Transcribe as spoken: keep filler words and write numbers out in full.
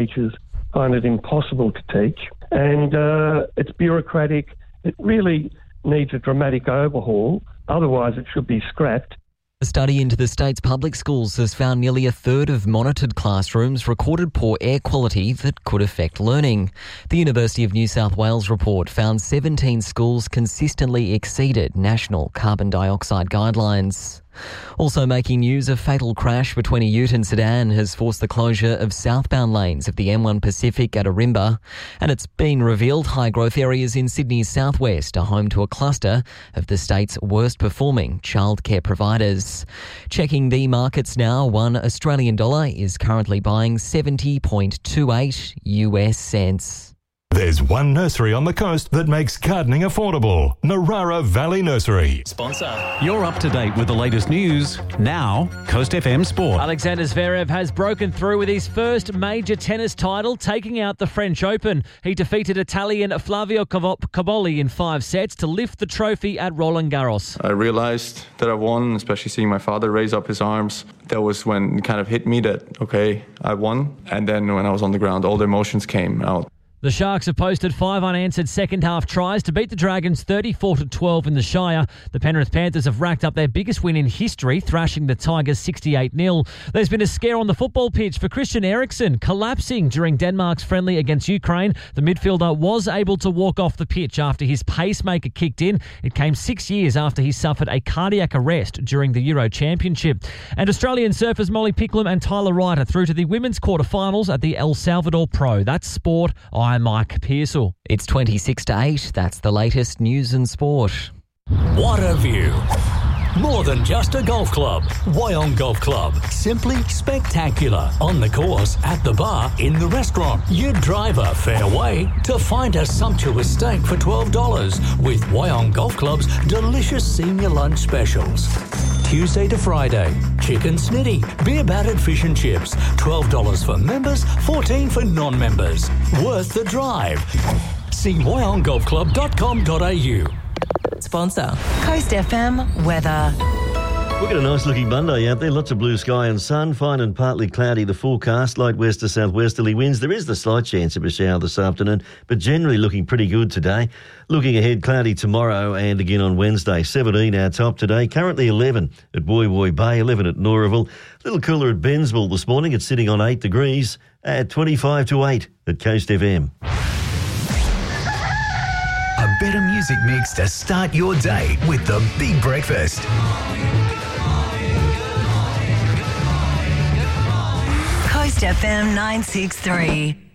teachers find it impossible to teach, and uh, it's bureaucratic. It really needs a dramatic overhaul, otherwise it should be scrapped. A study into the state's public schools has found nearly a third of monitored classrooms recorded poor air quality that could affect learning. The University of New South Wales report found seventeen schools consistently exceeded national carbon dioxide guidelines. Also making news, a fatal crash between a ute and sedan has forced the closure of southbound lanes of the M one Pacific at Ourimbah, and it's been revealed high-growth areas in Sydney's southwest are home to a cluster of the state's worst-performing childcare providers. Checking the markets now, one Australian dollar is currently buying seventy point two eight U S cents. There's one nursery on the coast that makes gardening affordable. Narara Valley Nursery. Sponsor. You're up to date with the latest news. Now, Coast F M Sport. Alexander Zverev has broken through with his first major tennis title, taking out the French Open. He defeated Italian Flavio Cobolli in five sets to lift the trophy at Roland Garros. I realized that I won, especially seeing my father raise up his arms. That was when it kind of hit me that, okay, I won. And then when I was on the ground, all the emotions came out. The Sharks have posted five unanswered second-half tries to beat the Dragons thirty-four to twelve in the Shire. The Penrith Panthers have racked up their biggest win in history, thrashing the Tigers sixty-eight nil. There's been a scare on the football pitch for Christian Eriksen, collapsing during Denmark's friendly against Ukraine. The midfielder was able to walk off the pitch after his pacemaker kicked in. It came six years after he suffered a cardiac arrest during the Euro Championship. And Australian surfers Molly Picklum and Tyler Wright are through to the women's quarterfinals at the El Salvador Pro. That's sport. I'm Mike Pearsall. It's twenty-six to eight. That's the latest news and sport. What a view. More than just a golf club. Wyong Golf Club. Simply spectacular. On the course, at the bar, in the restaurant. You drive a fair way to find a sumptuous steak for twelve dollars with Wyong Golf Club's delicious senior lunch specials. Tuesday to Friday. Chicken snitty, beer battered fish and chips. twelve dollars for members, fourteen dollars for non-members. Worth the drive. See wyong golf club dot com dot a u. Sponsor. Coast F M weather. We've got a nice looking Monday out there. Lots of blue sky and sun. Fine and partly cloudy the forecast. Light west to southwesterly winds. There is the slight chance of a shower this afternoon, but generally looking pretty good today. Looking ahead, cloudy tomorrow and again on Wednesday. seventeen our top today. Currently eleven at Woy Woy Bay, eleven at Noraville. A little cooler at Bensville this morning. It's sitting on eight degrees at twenty-five to eight at Coast F M. A better music mix to start your day with the Big Breakfast. Coast F M nine six three.